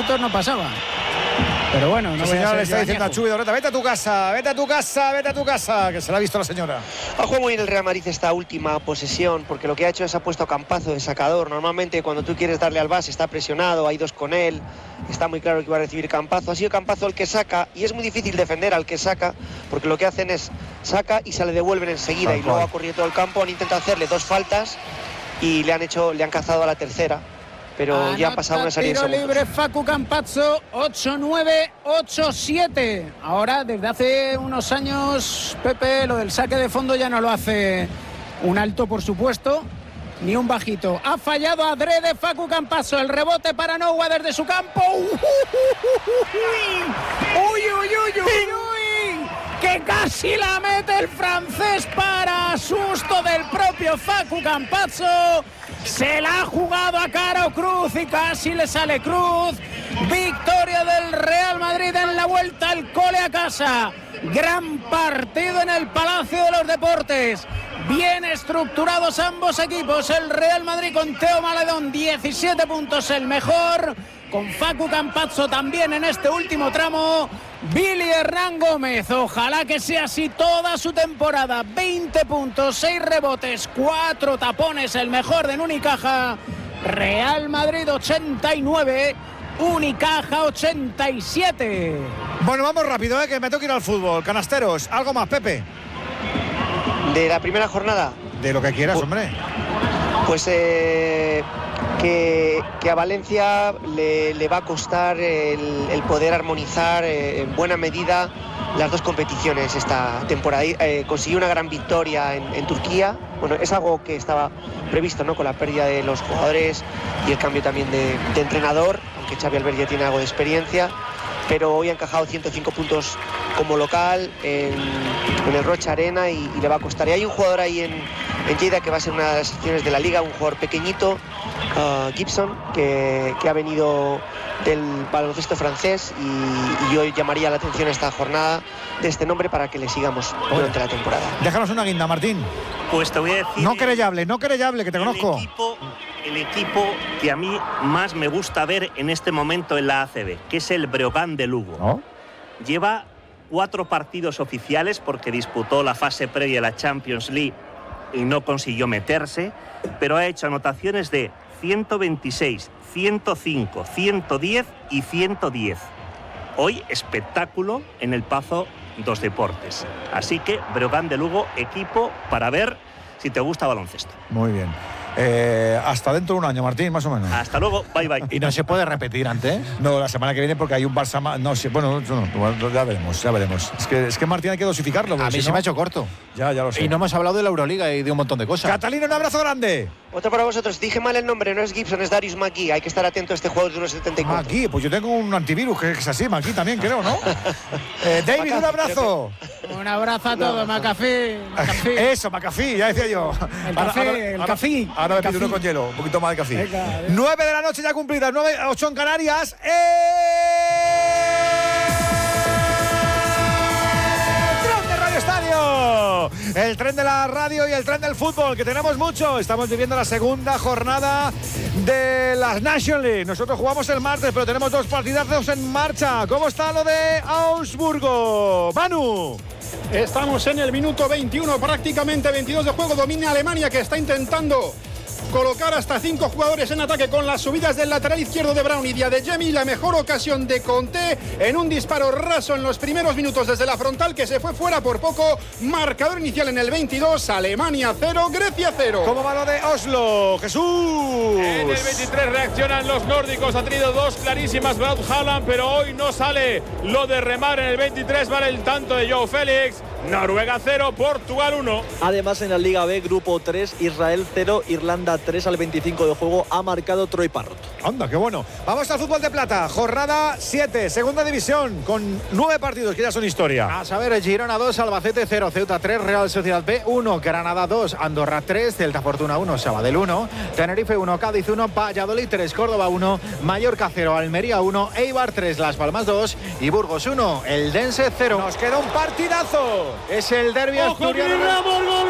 minutos no pasaba. Pero bueno, no. La señora le está diciendo a Chu Vidorreta: vete a tu casa, vete a tu casa, vete a tu casa, que se la ha visto la señora. Ha jugado muy bien el Real Madrid esta última posesión, porque lo que ha hecho es ha puesto a Campazzo de sacador. Normalmente cuando tú quieres darle al base está presionado, hay dos con él, está muy claro que va a recibir Campazzo. Ha sido Campazzo el que saca, y es muy difícil defender al que saca, porque lo que hacen es saca y se le devuelven enseguida, y luego ha corrido todo el campo, han intentado hacerle dos faltas y le han cazado a la tercera. Pero ya han pasado una serie de segundos. Tiro libre Facu Campazzo, 8-9, 8-7. Ahora, desde hace unos años, Pepe, lo del saque de fondo ya no lo hace un alto, por supuesto, ni un bajito. Ha fallado adrede Facu Campazzo. El rebote para Noua desde su campo. ¡Uy! Que casi la mete el francés para susto del propio Facu Campazzo. Se la ha jugado a cara o cruz y casi le sale cruz. Victoria del Real Madrid en la vuelta al cole a casa. Gran partido en el Palacio de los Deportes. Bien estructurados ambos equipos. El Real Madrid con Teo Maledón, 17 puntos el mejor. Con Facu Campazzo también en este último tramo. Billy Hernán Gómez, ojalá que sea así toda su temporada. 20 puntos, 6 rebotes, 4 tapones, el mejor de Unicaja. Real Madrid 89, Unicaja 87. Bueno, vamos rápido, que me tengo que ir al fútbol. Canasteros, algo más, Pepe. De la primera jornada. De lo que quieras, hombre. Pues que a Valencia le va a costar el poder armonizar en buena medida las dos competiciones esta temporada. Consiguió una gran victoria en Turquía. Bueno, es algo que estaba previsto, ¿no?, con la pérdida de los jugadores y el cambio también de entrenador, aunque Xavi Albert ya tiene algo de experiencia. Pero hoy ha encajado 105 puntos como local en el Rocha Arena y le va a costar. Y hay un jugador ahí en Lleida que va a ser una de las secciones de la liga, un jugador pequeñito, Gibson, que ha venido del baloncesto francés, y yo llamaría la atención esta jornada de este nombre para que le sigamos durante la temporada. Déjanos una guinda, Martín. Pues te voy a decir... No querellable, que te conozco. El equipo que a mí más me gusta ver en este momento en la ACB, que es el Breogán de Lugo. ¿Oh? Lleva 4 partidos oficiales porque disputó la fase previa de la Champions League y no consiguió meterse, pero ha hecho anotaciones de 126, 105, 110 y 110. Hoy espectáculo en el Pazo dos Deportes. Así que Breogán de Lugo, equipo para ver si te gusta baloncesto. Muy bien. Hasta dentro de un año, Martín, más o menos. Hasta luego, bye bye. ¿Y no se puede repetir antes? No, la semana que viene, porque hay un Barça más. No sé, bueno, ya veremos. Es que Martín hay que dosificarlo. A mí se me ha hecho corto. Ya lo sé. Y no hemos hablado de la Euroliga y de un montón de cosas. Catalina, un abrazo grande. Otro para vosotros. Dije mal el nombre, no es Gibson, es Darius McGee. Hay que estar atento a este juego de 1,74. McGee, pues yo tengo un antivirus que es así, McGee también, creo, ¿no? David, un abrazo. Un abrazo a todos, McAfee. Eso, McAfee, ya decía yo. El café. Ahora me pido uno con hielo, un poquito más de café. Venga, 9 de la noche ya cumplidas, 8 en Canarias. ¡Tren de Radio Estadio! El tren de la radio y el tren del fútbol, que tenemos mucho. Estamos viviendo la segunda jornada de las National League. Nosotros jugamos el martes, pero tenemos 2 partidazos en marcha. ¿Cómo está lo de Augsburgo? Manu. Estamos en el minuto 21, prácticamente 22 de juego. Domina Alemania, que está intentando colocar hasta 5 jugadores en ataque con las subidas del lateral izquierdo de Brown y de Adeyemi. La mejor ocasión de Conté en un disparo raso en los primeros minutos desde la frontal, que se fue fuera por poco. Marcador inicial en el 22, Alemania 0, Grecia 0. ¿Cómo va lo de Oslo, Jesús? En el 23 reaccionan los nórdicos. Ha tenido 2 clarísimas Braut Haaland, pero hoy no sale lo de remar. En el 23 vale el tanto de Joao Félix. Noruega 0, Portugal 1. Además, en la Liga B, Grupo 3, Israel 0, Irlanda 3 al 25 de juego. Ha marcado Troy Parrott. Anda, qué bueno. Vamos al fútbol de plata. Jornada 7, segunda división, con 9 partidos que ya son historia. A saber, Girona 2, Albacete 0, Ceuta 3, Real Sociedad B 1, Granada 2, Andorra 3, Celta Fortuna 1, Sabadell 1, Tenerife 1, Cádiz 1, Valladolid 3, Córdoba 1, Mallorca 0, Almería 1, Eibar 3, Las Palmas 2 y Burgos 1, Eldense 0. Nos queda un partidazo. Es el derbi asturiano.